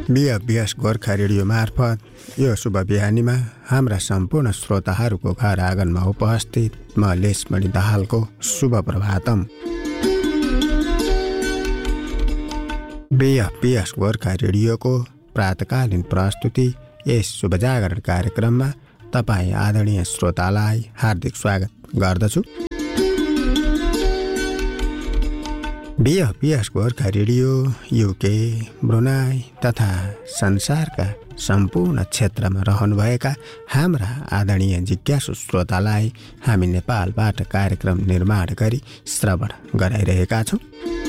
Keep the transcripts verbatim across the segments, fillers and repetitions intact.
बिएफबिएस Gorkha radio मार्फत यो शुभ बिहानीमा हाम्रा सम्पूर्ण श्रोताहरूको घर आँगनमा उपस्थित म लेसमणि दाहालको शुभ प्रभातम। बिएफबिएस गोर्खा रेडियोको प्रातकालीन प्रस्तुति यस शुभ जागरण कार्यक्रममा तपाईँ आदरणीय श्रोतालाई हार्दिक स्वागत गर्दछु। बिएफबिएस गोर्खा रेडियो युके, ब्रुनाई तथा संसारका सम्पूर्ण क्षेत्रमा रहनुभएका हाम्रा आदरणीय जिज्ञासु श्रोतालाई हामी नेपालबाट कार्यक्रम निर्माण गरी श्रवण गराइरहेका छौँ।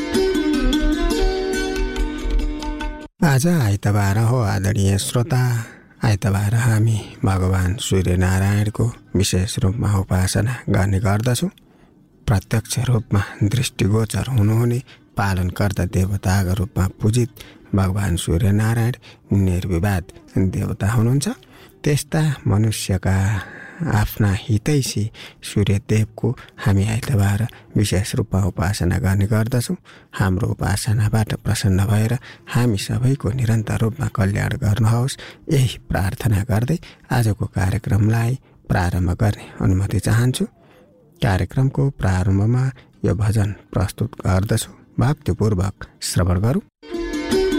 आज आइतबार हो आदरणीय श्रोता। आइतबार हामी भगवान सूर्यनारायणको विशेष रूपमा उपासना गर्ने गर्दछौँ। प्रत्यक्ष रूपमा दृष्टिगोचर हुनुहुने पालनकर्ता देवताका रूपमा पूजित भगवान सूर्यनारायण निर्विवाद देवता हुनुहुन्छ। त्यस्ता मनुष्यका आफ्ना हितैषी सूर्यदेवको हामी आइतबार विशेष रूपमा उपासना गर्ने गर्दछौँ। हाम्रो उपासनाबाट प्रसन्न भएर हामी सबैको निरन्तर रूपमा कल्याण गर्नुहोस्, यही प्रार्थना गर्दै आजको कार्यक्रमलाई प्रारम्भ गर्ने अनुमति चाहन्छु। कार्यक्रमको प्रारम्भमा यो भजन प्रस्तुत गर्दछु, भक्तिपूर्वक श्रवण गरौँ।